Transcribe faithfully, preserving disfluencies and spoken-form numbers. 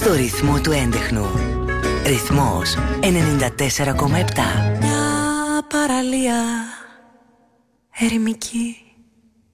Στο ρυθμό του έντεχνου. Ρυθμός ενενήντα τέσσερα κόμμα επτά. Μια παραλία ερημική